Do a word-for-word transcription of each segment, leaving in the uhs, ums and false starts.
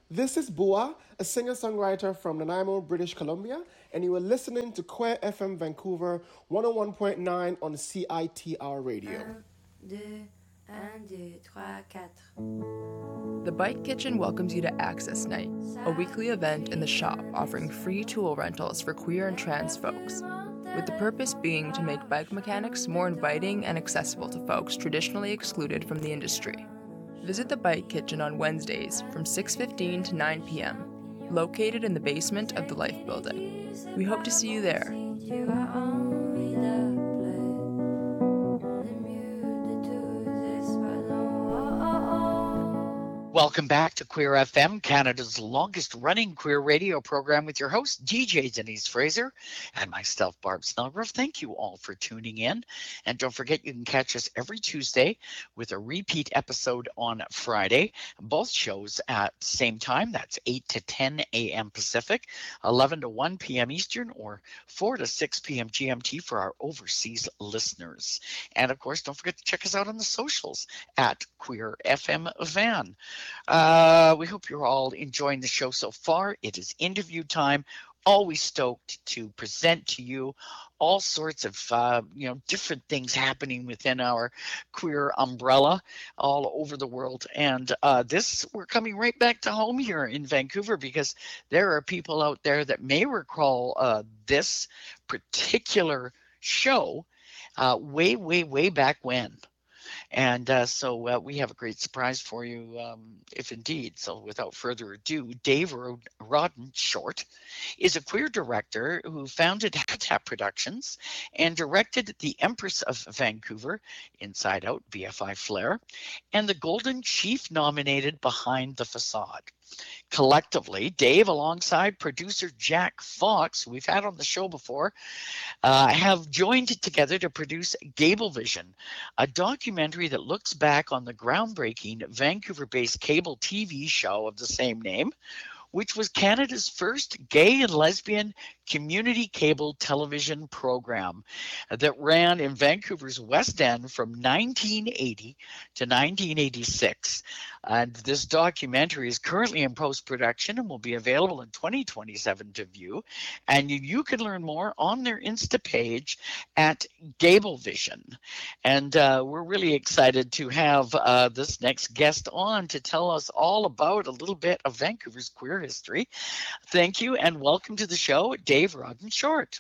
This is Bua, a singer-songwriter from Nanaimo, British Columbia, and you are listening to Queer F M Vancouver one oh one point nine on C I T R Radio. Un, deux, un, deux, trois, quatre. The Bike Kitchen welcomes you to Access Night, a weekly event in the shop offering free tool rentals for queer and trans folks, with the purpose being to make bike mechanics more inviting and accessible to folks traditionally excluded from the industry. Visit the Bike Kitchen on Wednesdays from six fifteen to nine p.m., located in the basement of the Life Building. We hope to see you there. Tu as envie d'appeler le mieux de tous espérons. Oh, oh, oh. Welcome back to Queer F M, Canada's longest-running queer radio program with your host, D J Denise Fraser, and myself, Barb Snellgrove. Thank you all for tuning in. And don't forget, you can catch us every Tuesday with a repeat episode on Friday. Both shows at the same time. That's eight to ten a.m. Pacific, eleven to one p.m. Eastern, or four to six p.m. G M T for our overseas listeners. And, of course, don't forget to check us out on the socials at Queer F M Van. Uh, we hope you're all enjoying the show so far. It is interview time. Always stoked to present to you all sorts of uh, you know different things happening within our queer umbrella all over the world. And uh, this we're coming right back to home here in Vancouver, because there are people out there that may recall uh, this particular show uh, way, way, way back when. And uh, so uh, we have a great surprise for you, um, if indeed. So without further ado, Dave Rod- Rodden Short is a queer director who founded Habitat Productions and directed The Empress of Vancouver, Inside Out, B F I Flair, and the Golden Chief nominated Behind the Facade. Collectively, Dave, alongside producer Jack Fox, who we've had on the show before, uh, have joined together to produce Gablevision, a documentary that looks back on the groundbreaking Vancouver-based cable T V show of the same name, which was Canada's first gay and lesbian community cable television program that ran in Vancouver's West End from nineteen eighty to nineteen eighty-six. And this documentary is currently in post-production and will be available in twenty twenty-seven to view. And you, you can learn more on their Insta page at Gablevision. And uh, we're really excited to have uh, this next guest on to tell us all about a little bit of Vancouver's queer history. Thank you, and welcome to the show, Dave Rodden Short.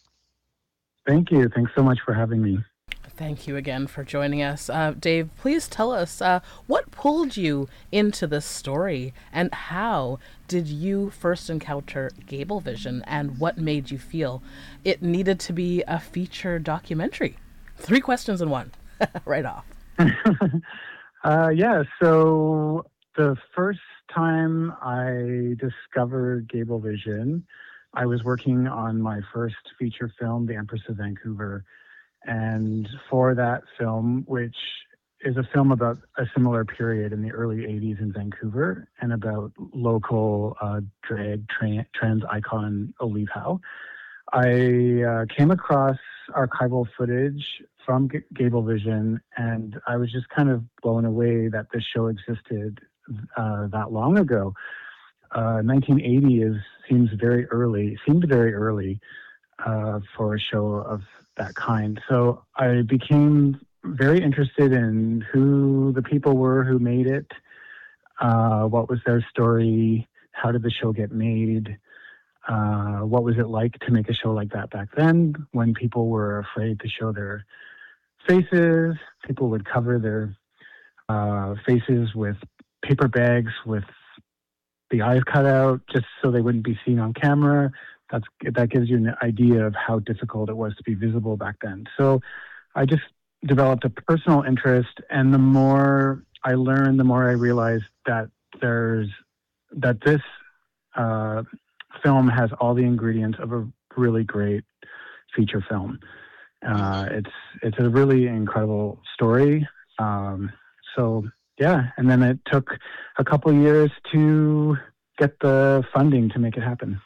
Thank you. Thanks so much for having me. Thank you again for joining us. Uh, Dave, please tell us uh, what pulled you into this story, and how did you first encounter Gablevision, and what made you feel it needed to be a feature documentary? Three questions in one, right off. uh, yeah, so the first time I discovered Gablevision, I was working on my first feature film, The Empress of Vancouver. And for that film, which is a film about a similar period in the early eighties in Vancouver and about local uh, drag tra- trans icon Olive Howe, I uh, came across archival footage from G- Gablevision, and I was just kind of blown away that this show existed uh, that long ago. Uh, nineteen eighty is seems very early, seemed very early uh, for a show of that kind. So I became very interested in who the people were who made it, uh, what was their story, how did the show get made, uh, what was it like to make a show like that back then when people were afraid to show their faces. People would cover their uh, faces with paper bags with the eyes cut out just so they wouldn't be seen on camera. That's, that gives you an idea of how difficult it was to be visible back then. So I just developed a personal interest, and the more I learned, the more I realized that there's that this uh, film has all the ingredients of a really great feature film. Uh, it's it's a really incredible story. Um, so yeah, and then it took a couple of years to get the funding to make it happen.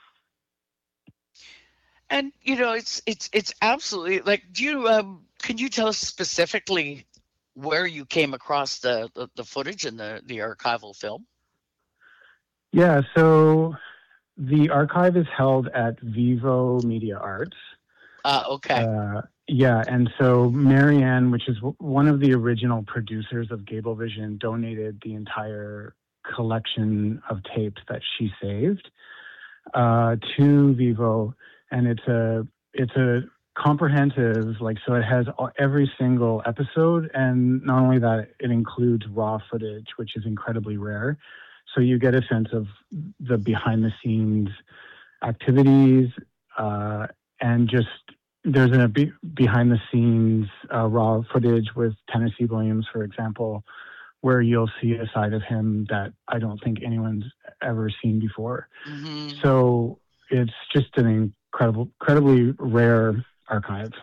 And you know, it's it's it's absolutely like. Do you um, can you tell us specifically where you came across the, the, the footage and the, the archival film? Yeah, so the archive is held at Vivo Media Arts. Uh, okay. Uh, yeah, and so Marianne, which is w- one of the original producers of Gablevision, donated the entire collection of tapes that she saved uh, to Vivo, and it's a it's a comprehensive, like, so it has all, every single episode, and not only that, it includes raw footage, which is incredibly rare. So you get a sense of the behind the scenes activities, uh, and just there's a be- behind the scenes uh, raw footage with Tennessee Williams, for example, where you'll see a side of him that I don't think anyone's ever seen before. Mm-hmm. So it's just an incredible, incredibly rare archive.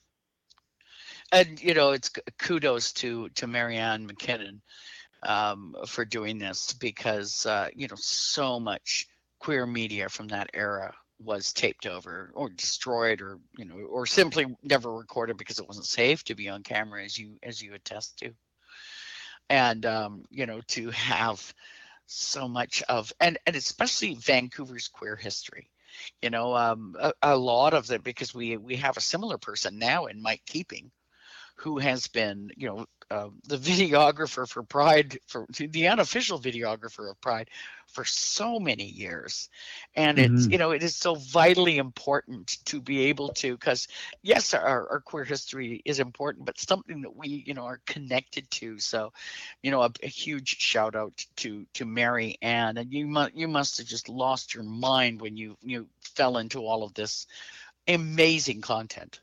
And you know, it's kudos to to Marianne McKinnon um, for doing this, because uh, you know, so much queer media from that era was taped over or destroyed, or you know, or simply never recorded because it wasn't safe to be on camera, as you as you attest to. And um, you know, to have so much of, and and especially Vancouver's queer history, you know, um, a, a lot of it, because we we have a similar person now in Mike Keeping, who has been, you know, uh, the videographer for Pride, for the unofficial videographer of Pride for so many years. And it's, Mm-hmm. you know, it is so vitally important to be able to, because yes, our, our queer history is important, but something that we, you know, are connected to. So, you know, a, a huge shout out to, to Mary Ann. And you must, you must have just lost your mind when you, you fell into all of this amazing content.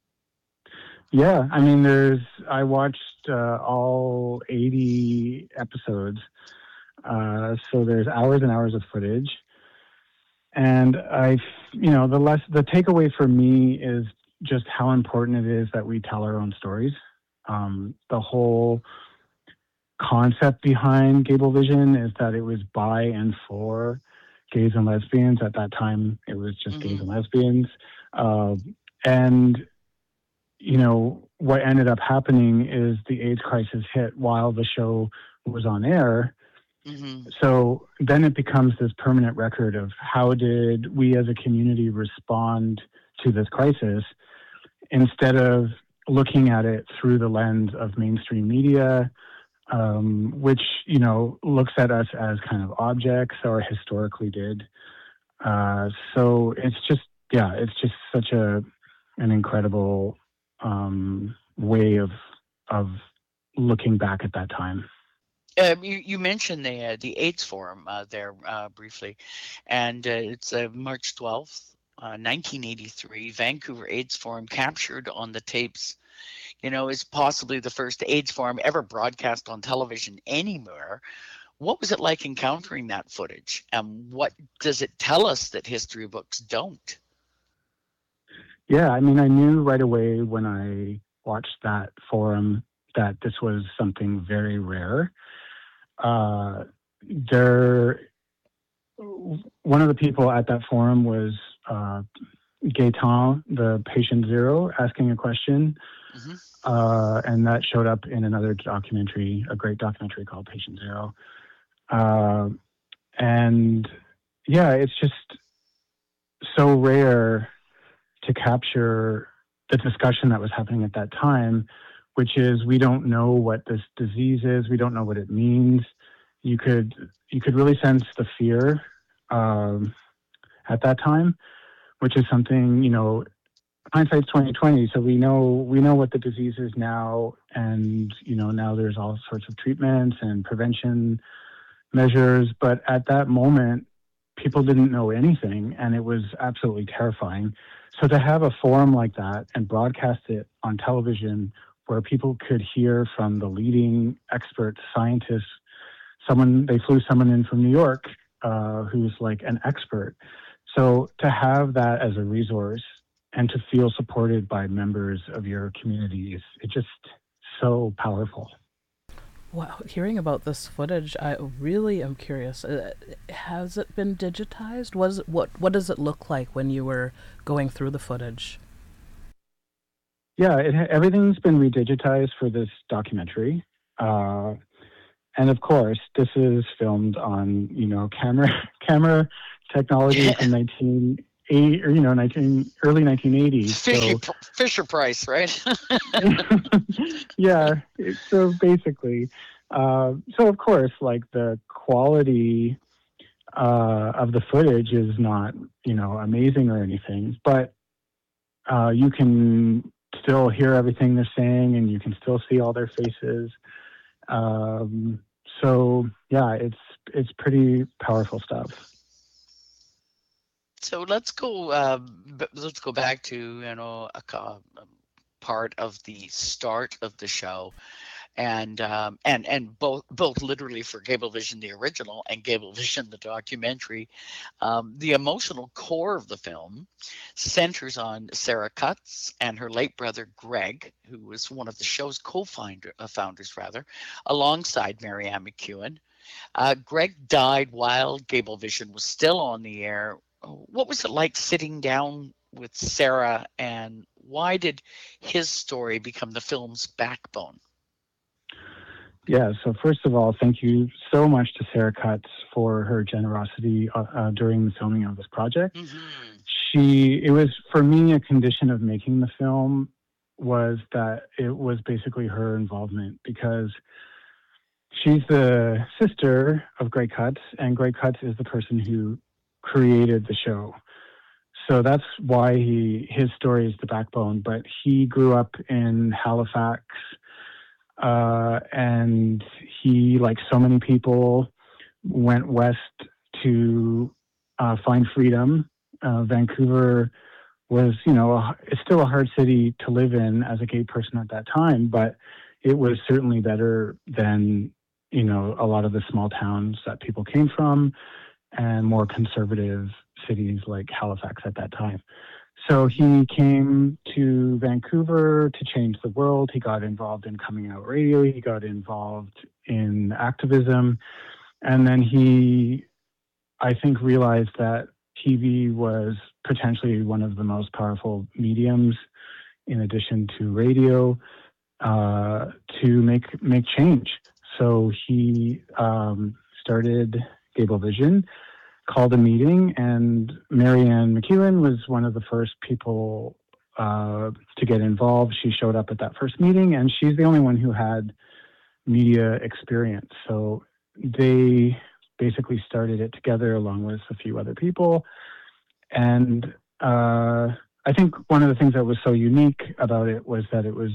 Yeah, I mean, there's, I watched uh, all eighty episodes. Uh, so there's hours and hours of footage. And I, you know, the less, the takeaway for me is just how important it is that we tell our own stories. Um, the whole concept behind Gablevision is that it was by and for gays and lesbians. At that time, it was just Mm-hmm. gays and lesbians. Uh, and you know, what ended up happening is the AIDS crisis hit while the show was on air. Mm-hmm. So then it becomes this permanent record of how did we as a community respond to this crisis, instead of looking at it through the lens of mainstream media, um, which, you know, looks at us as kind of objects, or historically did. Uh, so it's just, yeah, it's just such a an incredible um, way of of looking back at that time. Uh, you, you mentioned the uh, the AIDS Forum uh, there uh, briefly, and uh, it's uh, March twelfth, uh, nineteen eighty-three. Vancouver AIDS Forum, captured on the tapes, you know, is possibly the first AIDS Forum ever broadcast on television anywhere. What was it like encountering that footage, and what does it tell us that history books don't? Yeah, I mean, I knew right away when I watched that forum that this was something very rare. Uh, there, one of the people at that forum was uh, Gaetan, the patient zero, asking a question. Mm-hmm. Uh, and that showed up in another documentary, a great documentary called Patient Zero. Uh, and yeah, it's just so rare to capture the discussion that was happening at that time, which is, we don't know what this disease is. We don't know what it means. You could, you could really sense the fear um, at that time, which is something, you know, hindsight's twenty twenty. So we know, we know what the disease is now. And, you know, now there's all sorts of treatments and prevention measures. But at that moment, people didn't know anything, and it was absolutely terrifying. So to have a forum like that and broadcast it on television, where people could hear from the leading expert scientists, someone, they flew someone in from New York uh, who's like an expert. So to have that as a resource and to feel supported by members of your communities, it's just so powerful. Wow, hearing about this footage, I really am curious. Uh, has it been digitized? Was it, what what does it look like when you were going through the footage? Yeah, it, everything's been redigitized for this documentary, uh, and of course, this is filmed on, you know, camera camera technology Yeah. from nineteen eighty, or you know, nineteen early nineteen eighties. Fisher, So Fisher Price, right? yeah, so basically, uh, so of course, like the quality uh, of the footage is not, you know, amazing or anything, but uh, you can still hear everything they're saying, and you can still see all their faces. Um, so yeah, it's it's pretty powerful stuff. So let's go. Uh, b- let's go back to you know a, co- a part of the start of the show, and um, and and both both literally for Cablevision the original and Cablevision the documentary. Um, the emotional core of the film centers on Sarah Cutts and her late brother Greg, who was one of the show's co-founder uh, founders rather, alongside Marianne McEwen. Uh, Greg died while Cablevision was still on the air. What was it like sitting down with Sarah, and why did his story become the film's backbone? Yeah, so first of all, thank you so much to Sarah Cutts for her generosity uh, uh, during the filming of this project. Mm-hmm. She, it was for me a condition of making the film was that it was basically her involvement, because she's the sister of Greg Cutts, and Greg Cutts is the person who created the show. So that's why he his story is the backbone. But he grew up in Halifax, uh, and he, like so many people, went west to uh, find freedom. Uh, Vancouver was, you know, a, it's still a hard city to live in as a gay person at that time, but it was certainly better than, you know, a lot of the small towns that people came from, and more conservative cities like Halifax at that time. So he came to Vancouver to change the world. He got involved in coming out radio. He got involved in activism. And then he, I think, realized that T V was potentially one of the most powerful mediums, in addition to radio, uh, to make make change. So he um, started Cablevision, called a meeting, and Marianne McEwen was one of the first people uh, to get involved. She showed up at that first meeting, and she's the only one who had media experience. So they basically started it together along with a few other people. And uh, I think one of the things that was so unique about it was that it was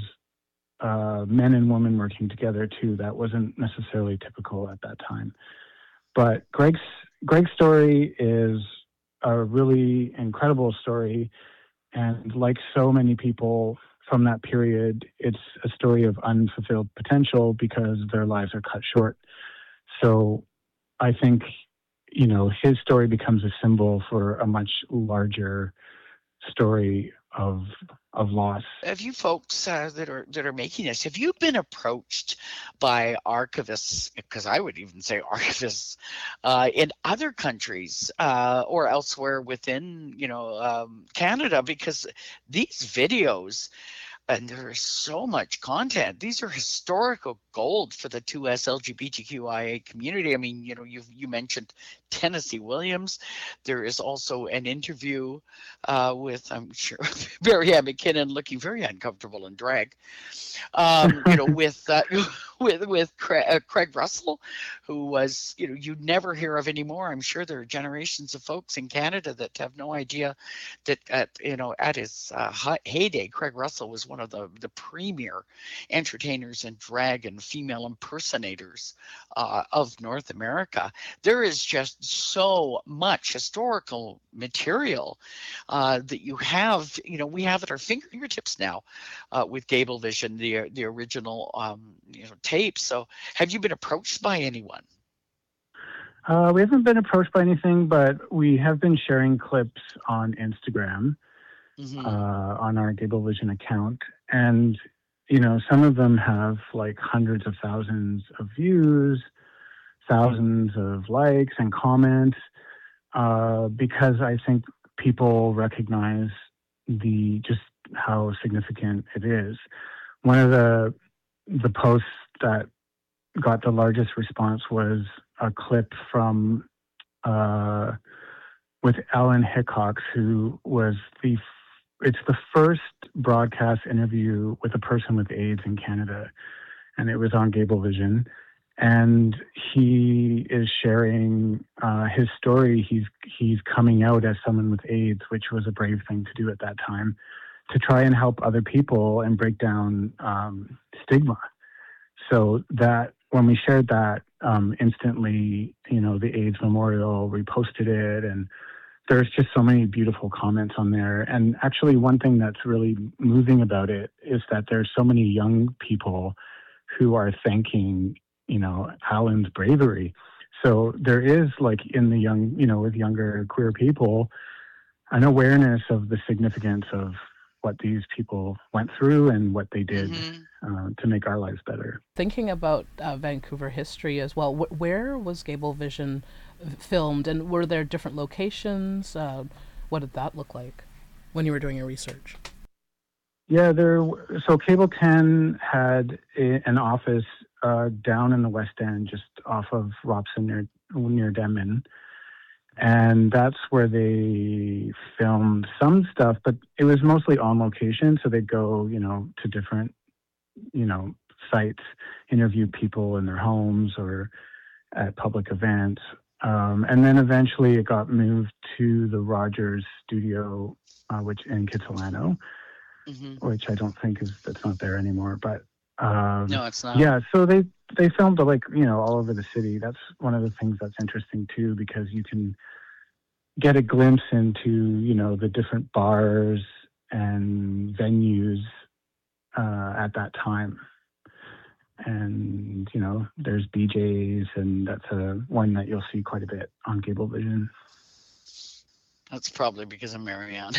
uh, men and women working together too. That wasn't necessarily typical at that time. But Greg's Greg's story is a really incredible story, and like so many people from that period, it's a story of unfulfilled potential because their lives are cut short. So I think, you know, his story becomes a symbol for a much larger story of of loss. Have you folks uh, that are that are making this, have you been approached by archivists, because I would even say archivists uh, in other countries uh, or elsewhere within, you know, um, Canada? Because these videos, and there is so much content. These are historical gold for the two S L G B T Q I A community. I mean, you know, you you mentioned Tennessee Williams. There is also an interview uh, with, I'm sure, Marianne McKinnon looking very uncomfortable in drag. Um, you know, with uh, with with Craig, uh, Craig Russell, who was, you know, you never hear of anymore. I'm sure there are generations of folks in Canada that have no idea that at you know at his uh, heyday, Craig Russell was one of the the premier entertainers in drag and female impersonators uh, of North America. There is just so much historical material uh, that you have. You know, we have at our fingertips now uh, with Cablevision, the the original um, you know tapes. So, have you been approached by anyone? Uh, we haven't been approached by anything, but we have been sharing clips on Instagram, mm-hmm. uh, on our Cablevision account. And, you know, some of them have like hundreds of thousands of views, thousands of likes and comments, uh, because I think people recognize the just how significant it is. One of the the posts that got the largest response was a clip from uh, with Ellen Hickox, who was the it's the first broadcast interview with a person with AIDS in Canada, and it was on Cablevision. And he is sharing uh, his story. He's he's coming out as someone with AIDS, which was a brave thing to do at that time, to try and help other people and break down um, stigma. So that when we shared that, um, instantly, you know, the AIDS Memorial reposted it, and there's just so many beautiful comments on there. And actually, one thing that's really moving about it is that there's so many young people who are thanking, you know, Alan's bravery. So there is, like, in the young, you know, with younger queer people, an awareness of the significance of what these people went through and what they did Mm-hmm. uh, to make our lives better. Thinking about uh, Vancouver history as well, wh- where was Cablevision filmed, and were there different locations? Uh, what did that look like when you were doing your research? Yeah, there. So Cable ten had a, an office uh, down in the West End, just off of Robson near near Denman. And that's where they filmed some stuff, but it was mostly on location. So they'd go, you know, to different, you know, sites, interview people in their homes or at public events. Um, and then eventually it got moved to the Rogers studio, uh, which in Kitsilano, Mm-hmm. which I don't think is, that's not there anymore. But um, No, it's not. yeah, so they, they filmed like, you know, all over the city. That's one of the things that's interesting too, because you can get a glimpse into, you know, the different bars and venues uh, at that time. And, you know, there's B J's, and that's a one that you'll see quite a bit on Cablevision. That's probably because of Marianne.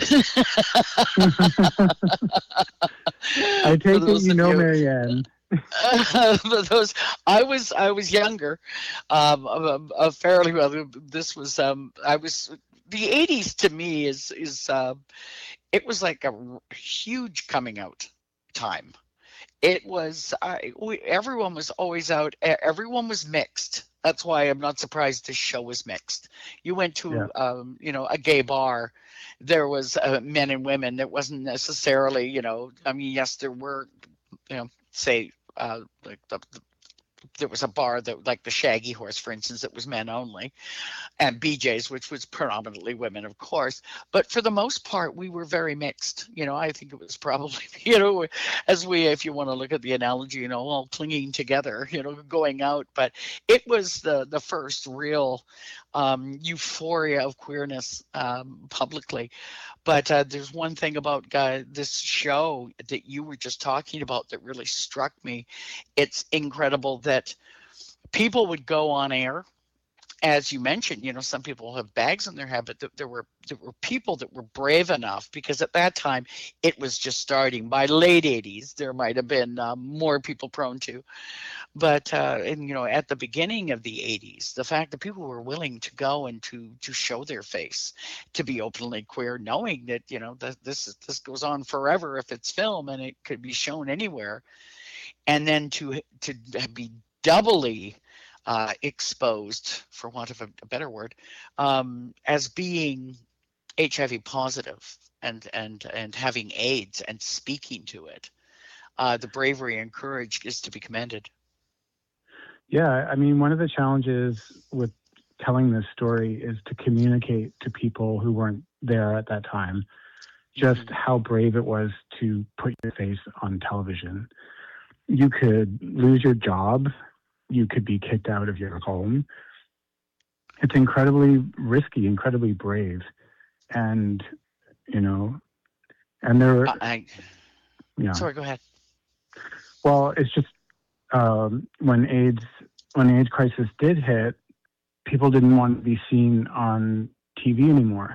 I take it you know you, Marianne. Uh, those I was I was younger, um, uh, uh, fairly well. This was um, I was the eighties to me is is uh, it was like a huge coming out time. It was I we, everyone was always out. Everyone was mixed. That's why I'm not surprised this show was mixed. You went to Yeah. um, you know, a gay bar. There was uh, men and women. It wasn't necessarily, you know. I mean, yes, there were, you know, say. Uh, like the, the, there was a bar that, like the Shaggy Horse, for instance, that was men only, and B J's, which was predominantly women, of course. But for the most part, we were very mixed. You know, I think it was probably, you know, as we, if you want to look at the analogy, you know, all clinging together, you know, going out. But it was the the first real um, euphoria of queerness um, publicly. But uh, there's one thing about uh, this show that you were just talking about that really struck me. It's incredible that people would go on air. As you mentioned, you know, some people have bags in their head, but th- there were there were people that were brave enough, because at that time it was just starting. By late eighties, there might have been uh, more people prone to. But uh, and you know, at the beginning of the eighties, the fact that people were willing to go and to to show their face, to be openly queer, knowing that, you know, that this is, this goes on forever if it's film and it could be shown anywhere, and then to to be doubly uh, exposed, for want of a, a better word, um, as being H I V positive and and and having AIDS and speaking to it. Uh, the bravery and courage is to be commended. Yeah, I mean, one of the challenges with telling this story is to communicate to people who weren't there at that time just mm-hmm. how brave it was to put your face on television. You could lose your job. You could be kicked out of your home. It's incredibly risky, incredibly brave. And, you know, and there uh, I, yeah. Sorry, go ahead. Well, it's just um, when AIDS, when the AIDS crisis did hit, people didn't want to be seen on T V anymore.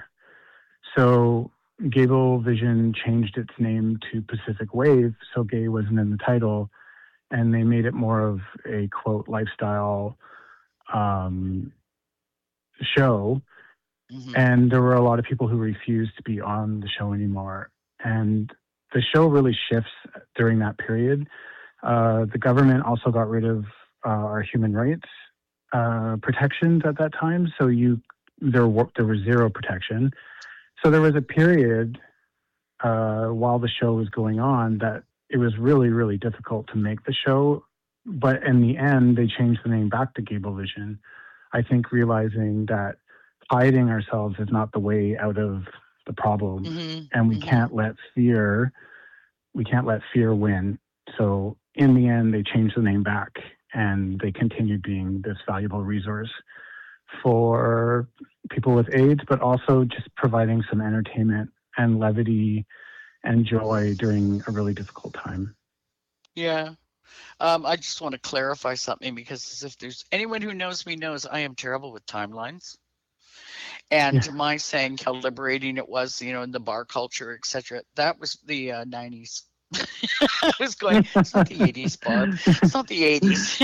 So Cablevision changed its name to Pacific Wave, so gay wasn't in the title. And they made it more of a, quote, lifestyle um, show. Mm-hmm. And there were a lot of people who refused to be on the show anymore. And the show really shifts during that period. Uh, the government also got rid of uh, our human rights uh, protections at that time. So you there were, there was zero protection. So there was a period uh, while the show was going on that it was really, really difficult to make the show. But in the end, they changed the name back to Gablevision. I think realizing that hiding ourselves is not the way out of the problem, Mm-hmm. and we Mm-hmm. can't let fear, we can't let fear win. So in the end, they changed the name back, and they continued being this valuable resource for people with AIDS, but also just providing some entertainment and levity and joy during a really difficult time. Yeah. Um, I just want to clarify something, because if there's anyone who knows me knows I am terrible with timelines. And Yeah. my saying how liberating it was, you know, in the bar culture, et cetera, that was the uh, nineties. I was going, it's not the eighties, Barb. It's not the eighties.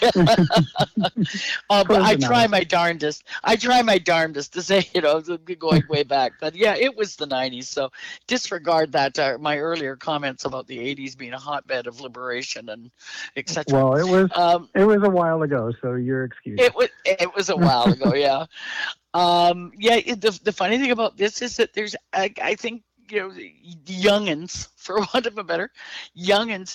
uh, but I try my darndest. I try my darndest to say, you know, going way back. But yeah, it was the nineties. So disregard that, uh, my earlier comments about the eighties being a hotbed of liberation and et cetera. Well, it was um, it was a while ago, so you're excused. It was it was a while ago, yeah. Um, yeah, it, the the funny thing about this is that there's, I, I think, you know, youngins, for want of a better, youngins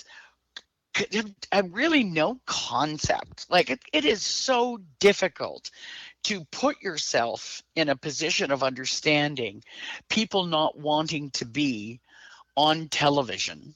have really no concept. Like it, it is so difficult to put yourself in a position of understanding people not wanting to be on television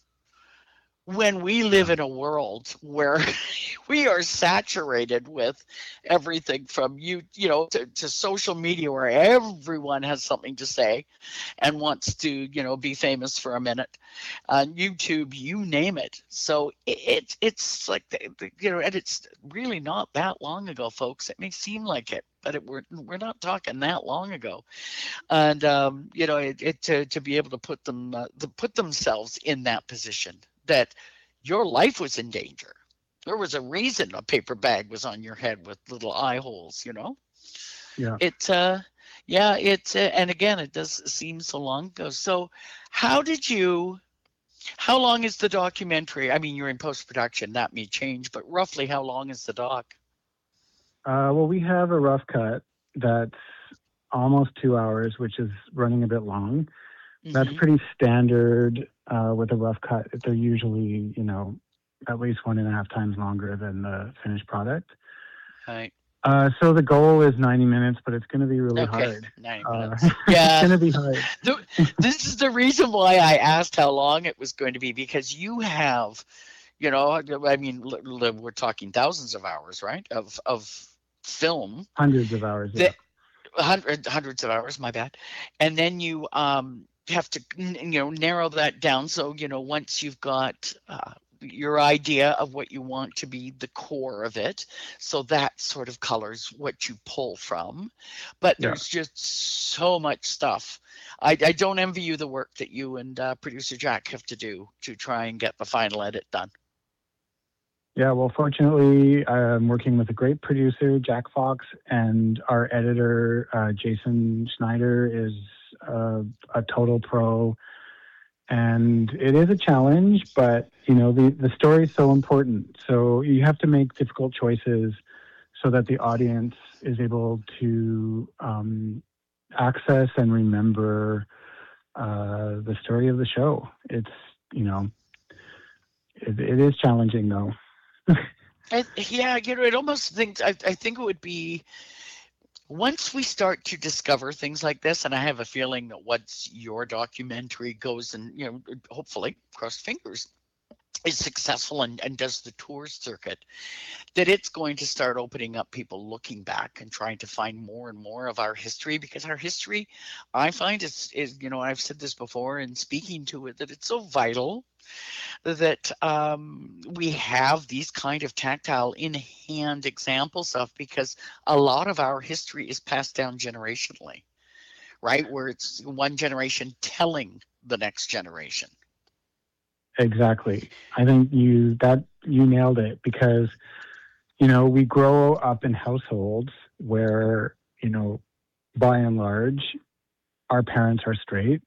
when we live in a world where we are saturated with everything from you, you know, to, to social media, where everyone has something to say and wants to, you know, be famous for a minute. On uh, YouTube, you name it. So it, it it's like, the, the, you know, and it's really not that long ago, folks. It may seem like it, but it, we're we're not talking that long ago. And um, you know, it, it to to be able to put them uh, to put themselves in that position, that your life was in danger. There was a reason a paper bag was on your head with little eye holes, you know? Yeah. It, uh, yeah, it, uh, and again, it does seem so long ago. So how did you, how long is the documentary? I mean, you're in post-production, that may change, but roughly how long is the doc? Uh, well, we have a rough cut that's almost two hours, which is running a bit long. Mm-hmm. That's pretty standard uh, with a rough cut. They're usually, you know, at least one and a half times longer than the finished product. Right. Uh, so the goal is ninety minutes, but it's going to be really okay. hard. ninety uh, minutes. Yeah. It's going to be hard. The, this is the reason why I asked how long it was going to be, because you have, you know, I mean, we're talking thousands of hours, right, of of film. Hundreds of hours, yeah. That, hundred, hundreds of hours, my bad. And then you um, have to, you know, narrow that down. So, you know, once you've got uh, your idea of what you want to be the core of it, so that sort of colors what you pull from. But there's yeah. just so much stuff. I, I don't envy you the work that you and uh, producer Jack have to do to try and get the final edit done. Yeah, well, fortunately, I'm working with a great producer, Jack Fox, and our editor, uh, Jason Schneider, is uh, a total pro. And it is a challenge, but, you know, the, the story is so important. So you have to make difficult choices so that the audience is able to um, access and remember uh, the story of the show. It's, you know, it, it is challenging, though. I, yeah, you know, it almost thinks, I, I think it would be, once we start to discover things like this, and I have a feeling that once your documentary goes and, you know, hopefully, cross fingers, is successful and, and does the tour circuit, that it's going to start opening up people looking back and trying to find more and more of our history, because our history, I find, is, is you know, I've said this before and speaking to it, that it's so vital that um, we have these kind of tactile in-hand examples of, because a lot of our history is passed down generationally, right? Where it's one generation telling the next generation. Exactly. I think you that you nailed it, because, you know, we grow up in households where, you know, by and large, our parents are straight.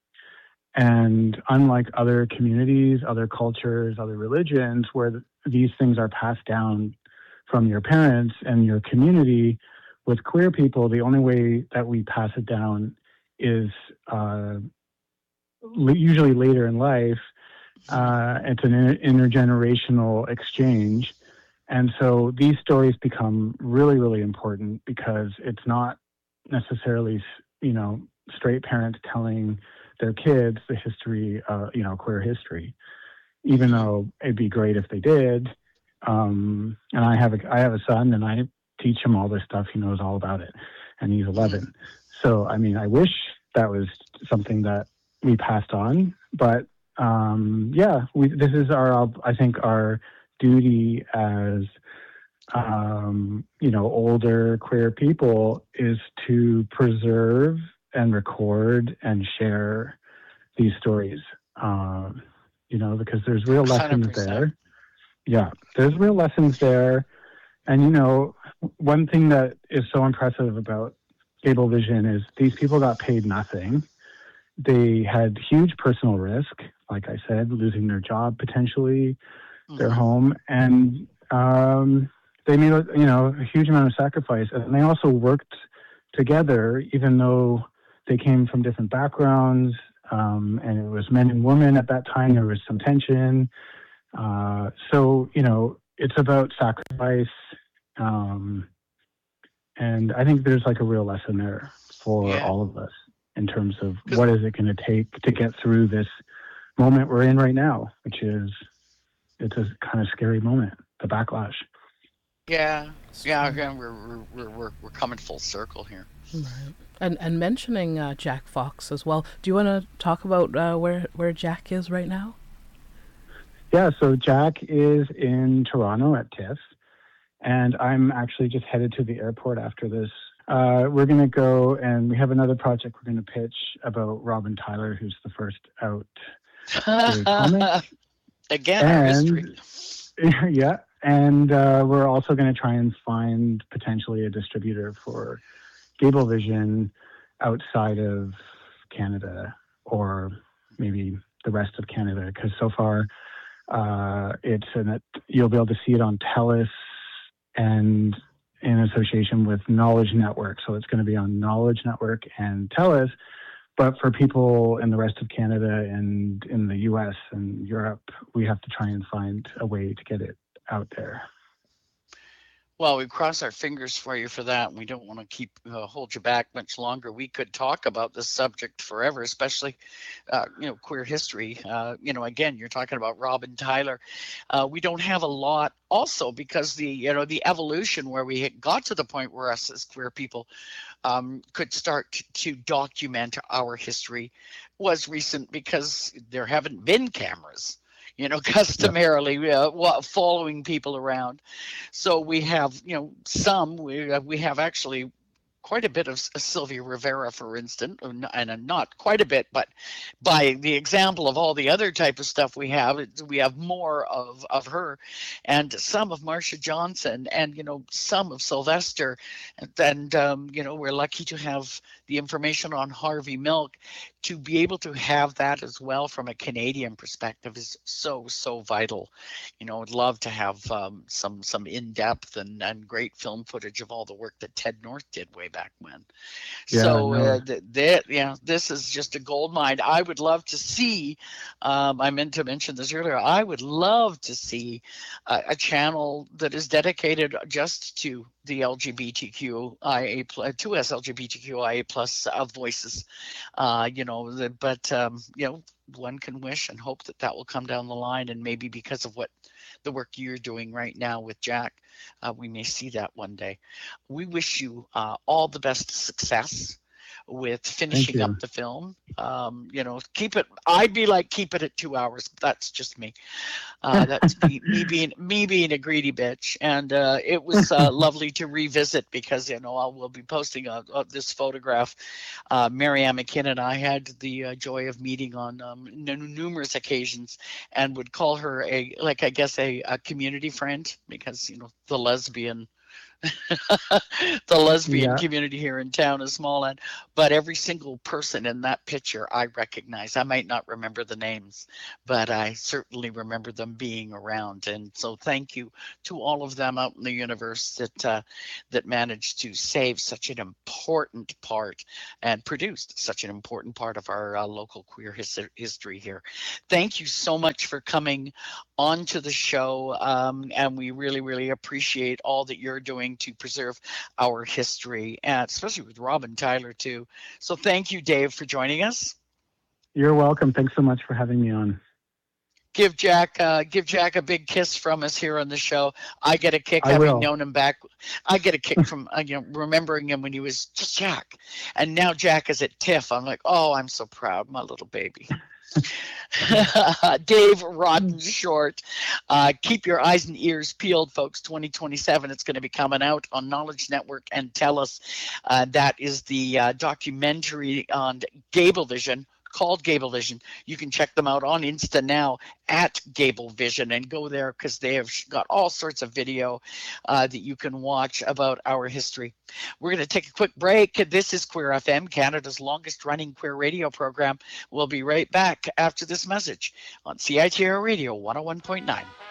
And unlike other communities, other cultures, other religions, where th- these things are passed down from your parents and your community. With queer people, the only way that we pass it down is uh, usually later in life. Uh, it's an inter- intergenerational exchange. And so these stories become really, really important because it's not necessarily, you know, straight parents telling their kids the history, uh, you know, queer history, even though it'd be great if they did. Um, and I have a, I have a son, and I teach him all this stuff. He knows all about it, and he's eleven. So, I mean, I wish that was something that we passed on, but um, yeah, we, this is our, I think, our duty as, um, you know, older queer people is to preserve and record and share these stories, um, you know, because there's real lessons one hundred percent. there. Yeah, there's real lessons there. And, you know, one thing that is so impressive about Cablevision is these people got paid nothing. They had huge personal risk, like I said, losing their job potentially, mm-hmm. their home, and um, they made a, you know, a huge amount of sacrifice. And they also worked together, even though they came from different backgrounds, um, and it was men and women at that time. There was some tension. Uh, so, you know, it's about sacrifice. Um, and I think there's like a real lesson there for Yeah. all of us in terms of what is it going to take to get through this moment we're in right now, which is, it's a kind of scary moment, the backlash. Yeah, yeah, again, we're, we're, we're, we're coming full circle here. Right. And and mentioning uh, Jack Fox as well, do you want to talk about uh, where, where Jack is right now? Yeah, so Jack is in Toronto at TIFF, and I'm actually just headed to the airport after this. Uh, we're going to go, and we have another project we're going to pitch about Robin Tyler, who's the first out comic. Again, our history. Yeah, and uh, we're also going to try and find potentially a distributor for Cablevision outside of Canada, or maybe the rest of Canada, because so far uh, it's an, you'll be able to see it on TELUS and in association with Knowledge Network. So it's going to be on Knowledge Network and TELUS. But for people in the rest of Canada and in the U S and Europe, we have to try and find a way to get it out there. Well, we cross our fingers for you for that. We don't want to keep uh, hold you back much longer. We could talk about this subject forever, especially, uh, you know, queer history. Uh, you know, again, you're talking about Robin Tyler. Uh, we don't have a lot also because the, you know, the evolution where we got to the point where us as queer people um, could start to document our history was recent because there haven't been cameras, you know, customarily uh, following people around. So we have, you know, some, we, uh, we have actually quite a bit of Sylvia Rivera, for instance, and not quite a bit, but by the example of all the other type of stuff we have, we have more of, of her, and some of Marsha Johnson, and, you know, some of Sylvester. And, and um, you know, we're lucky to have the information on Harvey Milk. To be able to have that as well from a Canadian perspective is so, so vital. You know, I'd love to have um, some some in-depth and, and great film footage of all the work that Ted North did way back when. Yeah, so, no. uh, th- th- yeah, this is just a gold mine. I would love to see, um, I meant to mention this earlier, I would love to see a, a channel that is dedicated just to the L G B T Q I A plus, to us L G B T Q I A plus uh, voices, uh, you know, the, but, um, you know, one can wish and hope that that will come down the line, and maybe because of what the work you're doing right now with Jack, uh, we may see that one day. We wish you uh, all the best success with finishing up the film. Um, you know, keep it, I'd be like, keep it at two hours. But that's just me. Uh, that's me, me being me being a greedy bitch. And uh, it was uh, lovely to revisit because, you know, I will be posting a, a, this photograph. Uh, Marianne McKinnon and I had the uh, joy of meeting on um, n- numerous occasions, and would call her a, like, I guess, a, a community friend, because, you know, the lesbian the lesbian Yeah. community here in town is small, and but every single person in that picture I recognize. I might not remember the names, but I certainly remember them being around. And so thank you to all of them out in the universe that uh, that managed to save such an important part and produced such an important part of our uh, local queer his- history here. Thank you so much for coming onto the show, um, and we really, really appreciate all that you're doing to preserve our history, and especially with Rob and Tyler too. So thank you, Dave, for joining us. You're welcome. Thanks so much for having me on. Give Jack, uh, give Jack a big kiss from us here on the show. I get a kick I having will. known him back. I get a kick from uh, you know remembering him when he was just Jack, and now Jack is at TIFF. I'm like, oh, I'm so proud, my little baby. Dave Rodden Short. Uh, keep your eyes and ears peeled, folks. twenty twenty-seven, it's going to be coming out on Knowledge Network and TELUS. Uh, that is the uh, documentary on Gablevision, called Gablevision. You can check them out on Insta now at Gablevision and go there because they have got all sorts of video uh, that you can watch about our history. We're going to take a quick break. This is Queer F M, Canada's longest running queer radio program. We'll be right back after this message on C I T R Radio one oh one point nine.